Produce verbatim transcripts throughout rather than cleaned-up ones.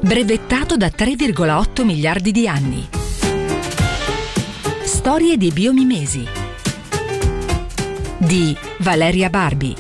brevettato da tre virgola otto miliardi di anni. Storie di biomimesi di Valeria Barbi.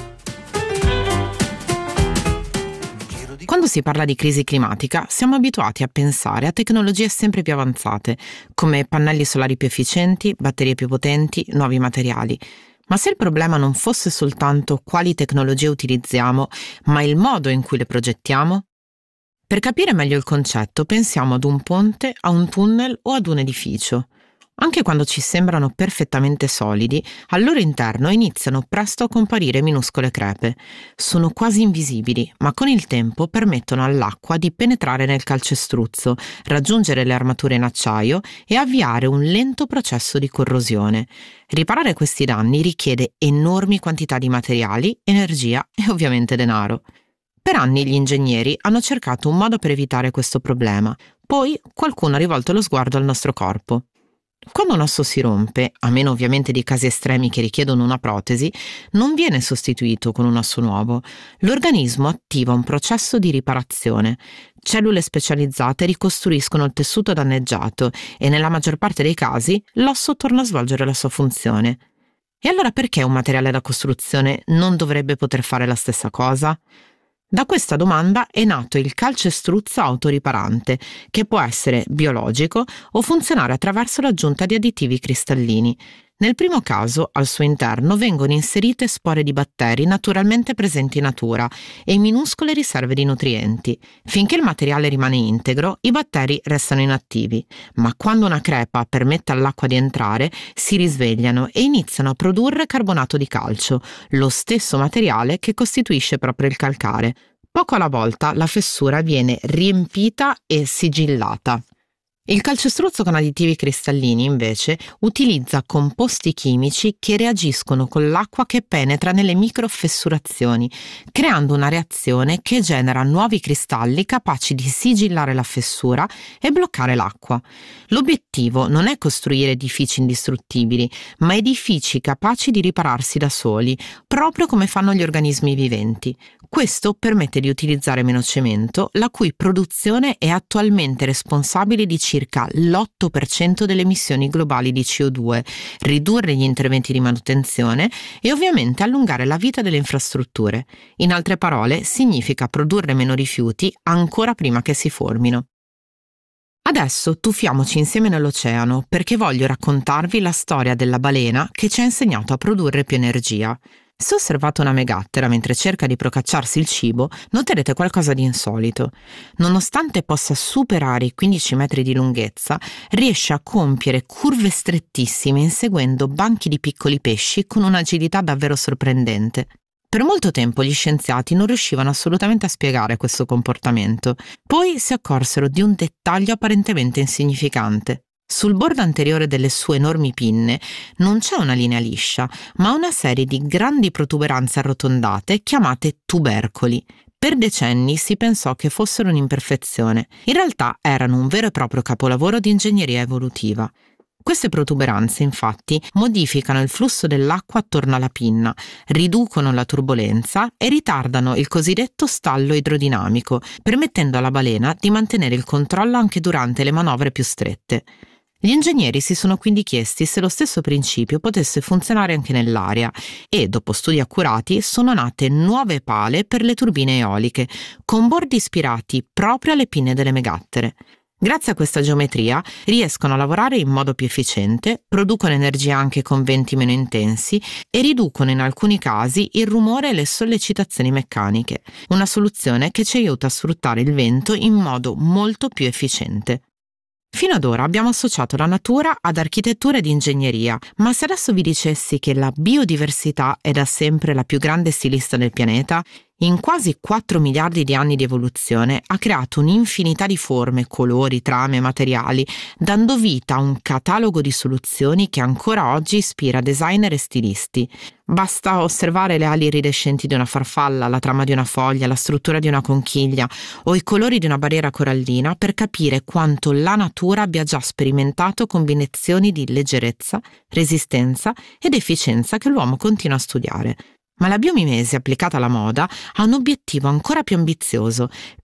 Quando si parla di crisi climatica, siamo abituati a pensare a tecnologie sempre più avanzate, come pannelli solari più efficienti, batterie più potenti, nuovi materiali. Ma se il problema non fosse soltanto quali tecnologie utilizziamo, ma il modo in cui le progettiamo? Per capire meglio il concetto, pensiamo ad un ponte, a un tunnel o ad un edificio. Anche quando ci sembrano perfettamente solidi, al loro interno iniziano presto a comparire minuscole crepe. Sono quasi invisibili, ma con il tempo permettono all'acqua di penetrare nel calcestruzzo, raggiungere le armature in acciaio e avviare un lento processo di corrosione. Riparare questi danni richiede enormi quantità di materiali, energia e ovviamente denaro. Per anni gli ingegneri hanno cercato un modo per evitare questo problema. Poi qualcuno ha rivolto lo sguardo al nostro corpo. Quando un osso si rompe, a meno ovviamente di casi estremi che richiedono una protesi, non viene sostituito con un osso nuovo. L'organismo attiva un processo di riparazione. Cellule specializzate ricostruiscono il tessuto danneggiato e nella maggior parte dei casi l'osso torna a svolgere la sua funzione. E allora perché un materiale da costruzione non dovrebbe poter fare la stessa cosa? Da questa domanda è nato il calcestruzzo autoriparante, che può essere biologico o funzionare attraverso l'aggiunta di additivi cristallini. Nel primo caso, al suo interno vengono inserite spore di batteri naturalmente presenti in natura e minuscole riserve di nutrienti. Finché il materiale rimane integro, i batteri restano inattivi, ma quando una crepa permette all'acqua di entrare, si risvegliano e iniziano a produrre carbonato di calcio, lo stesso materiale che costituisce proprio il calcare. Poco alla volta la fessura viene riempita e sigillata. Il calcestruzzo con additivi cristallini, invece, utilizza composti chimici che reagiscono con l'acqua che penetra nelle microfessurazioni, creando una reazione che genera nuovi cristalli capaci di sigillare la fessura e bloccare l'acqua. L'obiettivo non è costruire edifici indistruttibili, ma edifici capaci di ripararsi da soli, proprio come fanno gli organismi viventi. Questo permette di utilizzare meno cemento, la cui produzione è attualmente responsabile di circa l'otto per cento delle emissioni globali di C O due, ridurre gli interventi di manutenzione e ovviamente allungare la vita delle infrastrutture. In altre parole, significa produrre meno rifiuti ancora prima che si formino. Adesso tuffiamoci insieme nell'oceano perché voglio raccontarvi la storia della balena che ci ha insegnato a produrre più energia. Se osservate una megattera mentre cerca di procacciarsi il cibo, noterete qualcosa di insolito. Nonostante possa superare i quindici metri di lunghezza, riesce a compiere curve strettissime inseguendo banchi di piccoli pesci con un'agilità davvero sorprendente. Per molto tempo gli scienziati non riuscivano assolutamente a spiegare questo comportamento. Poi si accorsero di un dettaglio apparentemente insignificante. Sul bordo anteriore delle sue enormi pinne non c'è una linea liscia, ma una serie di grandi protuberanze arrotondate chiamate tubercoli. Per decenni si pensò che fossero un'imperfezione. In realtà erano un vero e proprio capolavoro di ingegneria evolutiva. Queste protuberanze, infatti, modificano il flusso dell'acqua attorno alla pinna, riducono la turbolenza e ritardano il cosiddetto stallo idrodinamico, permettendo alla balena di mantenere il controllo anche durante le manovre più strette. Gli ingegneri si sono quindi chiesti se lo stesso principio potesse funzionare anche nell'aria e, dopo studi accurati, sono nate nuove pale per le turbine eoliche, con bordi ispirati proprio alle pinne delle megattere. Grazie a questa geometria riescono a lavorare in modo più efficiente, producono energia anche con venti meno intensi e riducono in alcuni casi il rumore e le sollecitazioni meccaniche, una soluzione che ci aiuta a sfruttare il vento in modo molto più efficiente. Fino ad ora abbiamo associato la natura ad architettura ed ingegneria, ma se adesso vi dicessi che la biodiversità è da sempre la più grande stilista del pianeta, in quasi quattro miliardi di anni di evoluzione ha creato un'infinità di forme, colori, trame, materiali, dando vita a un catalogo di soluzioni che ancora oggi ispira designer e stilisti. Basta osservare le ali iridescenti di una farfalla, la trama di una foglia, la struttura di una conchiglia o i colori di una barriera corallina per capire quanto la natura abbia già sperimentato combinazioni di leggerezza, resistenza ed efficienza che l'uomo continua a studiare. Ma la biomimesi applicata alla moda ha un obiettivo ancora più ambizioso: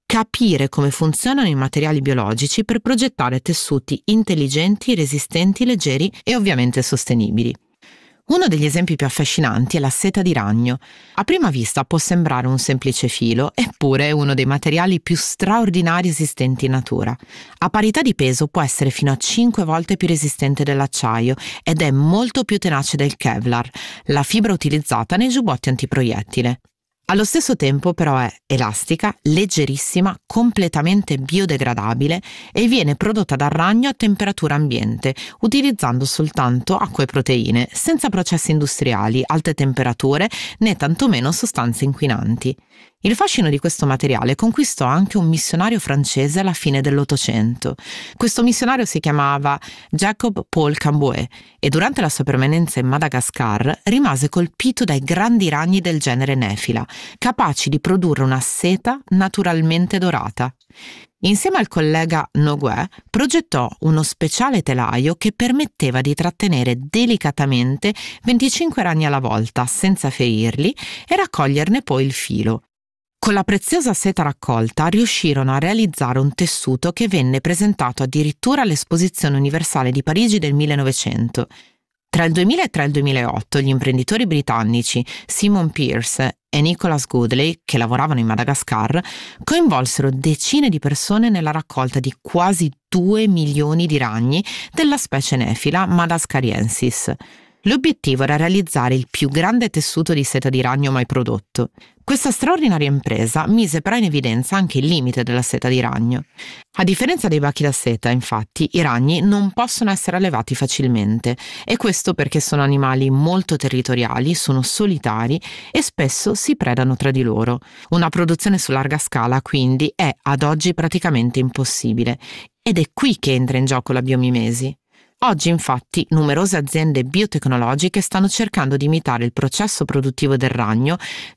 capire come funzionano i materiali biologici per progettare tessuti intelligenti, resistenti, leggeri e ovviamente sostenibili. Uno degli esempi più affascinanti è la seta di ragno. A prima vista può sembrare un semplice filo, eppure è uno dei materiali più straordinari esistenti in natura. A parità di peso può essere fino a cinque volte più resistente dell'acciaio ed è molto più tenace del Kevlar, la fibra utilizzata nei giubbotti antiproiettile. Allo stesso tempo però è elastica, leggerissima, completamente biodegradabile e viene prodotta dal ragno a temperatura ambiente, utilizzando soltanto acqua e proteine, senza processi industriali, alte temperature né tantomeno sostanze inquinanti. Il fascino di questo materiale conquistò anche un missionario francese alla fine dell'Ottocento. Questo missionario si chiamava Jacob Paul Cambouet e durante la sua permanenza in Madagascar rimase colpito dai grandi ragni del genere Nephila, capaci di produrre una seta naturalmente dorata. Insieme al collega Noguet progettò uno speciale telaio che permetteva di trattenere delicatamente venticinque ragni alla volta senza ferirli e raccoglierne poi il filo. Con la preziosa seta raccolta riuscirono a realizzare un tessuto che venne presentato addirittura all'Esposizione Universale di Parigi del millenovecento. Tra il duemilatré e il duemilaotto gli imprenditori britannici Simon Pearce e Nicholas Goodley, che lavoravano in Madagascar, coinvolsero decine di persone nella raccolta di quasi due milioni di ragni della specie Nephila madagascariensis. L'obiettivo era realizzare il più grande tessuto di seta di ragno mai prodotto. Questa straordinaria impresa mise però in evidenza anche il limite della seta di ragno. A differenza dei bachi da seta, infatti, i ragni non possono essere allevati facilmente, e questo perché sono animali molto territoriali, sono solitari e spesso si predano tra di loro. Una produzione su larga scala, quindi, è ad oggi praticamente impossibile, ed è qui che entra in gioco la biomimesi. Oggi, infatti, numerose aziende biotecnologiche stanno cercando di imitare il processo produttivo del ragno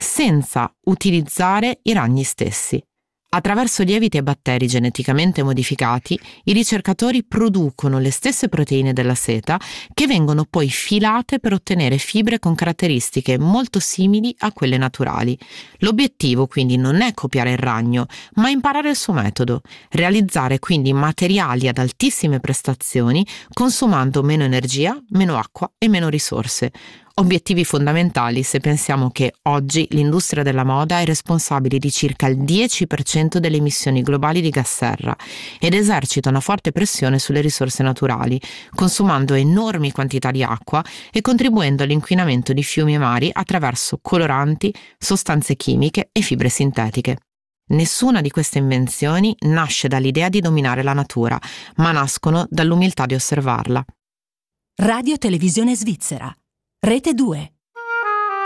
senza utilizzare i ragni stessi. Attraverso lieviti e batteri geneticamente modificati, i ricercatori producono le stesse proteine della seta che vengono poi filate per ottenere fibre con caratteristiche molto simili a quelle naturali. L'obiettivo quindi non è copiare il ragno, ma imparare il suo metodo, realizzare quindi materiali ad altissime prestazioni, consumando meno energia, meno acqua e meno risorse. Obiettivi fondamentali se pensiamo che oggi l'industria della moda è responsabile di circa il dieci per cento delle emissioni globali di gas serra ed esercita una forte pressione sulle risorse naturali, consumando enormi quantità di acqua e contribuendo all'inquinamento di fiumi e mari attraverso coloranti, sostanze chimiche e fibre sintetiche. Nessuna di queste invenzioni nasce dall'idea di dominare la natura, ma nascono dall'umiltà di osservarla. Radio Televisione Svizzera. Rete due.